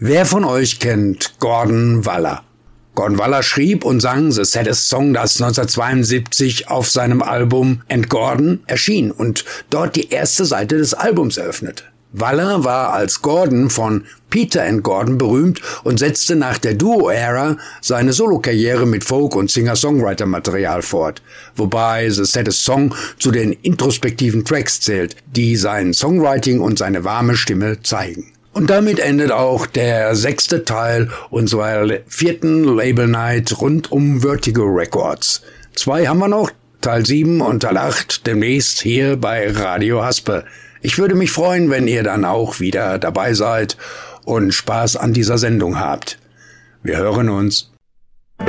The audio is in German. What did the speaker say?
Wer von euch kennt Gordon Waller? Gordon Waller schrieb und sang The Saddest Song, das 1972 auf seinem Album And Gordon erschien und dort die erste Seite des Albums eröffnete. Waller war als Gordon von Peter and Gordon berühmt und setzte nach der Duo-Ära seine Solokarriere mit Folk- und Singer-Songwriter-Material fort, wobei The Saddest Song zu den introspektiven Tracks zählt, die sein Songwriting und seine warme Stimme zeigen. Und damit endet auch der 6. Teil unserer 4. Label Night rund um Vertigo Records. 2 haben wir noch, Teil 7 und Teil 8 demnächst hier bei Radio Haspe. Ich würde mich freuen, wenn ihr dann auch wieder dabei seid und Spaß an dieser Sendung habt. Wir hören uns.